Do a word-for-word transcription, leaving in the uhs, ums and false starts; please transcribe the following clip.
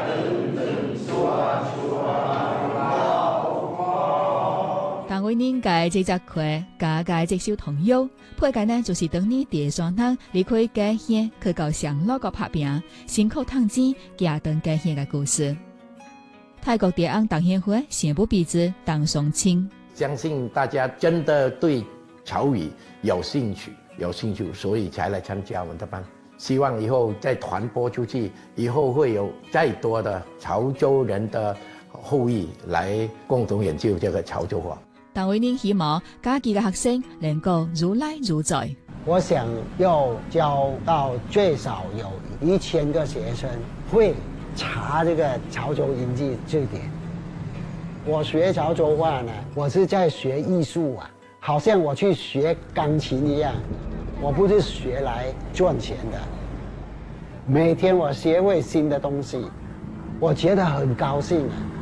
当为人家这只块，家家这首童谣，配界呢就是当年第三人离开家乡去到上路个拍拼，辛苦赚钱，家当家乡的故事。泰国蝶昂党协会宣布鼻子当双亲， 相信大家真的对潮语有兴趣，有兴趣，所以才来参加我们的班。希望以后再传播出去，以后会有再多的潮州人的后裔来共同研究这个潮州话。 但为您希望家己嘅学生能够如来如在。 我想要教到最少有一千个学生会查这个潮州音记字典。我学潮州话呢，我是在学艺术啊，好像我去学钢琴一样，我不是学来赚钱的。每天我学会新的东西，我觉得很高兴啊。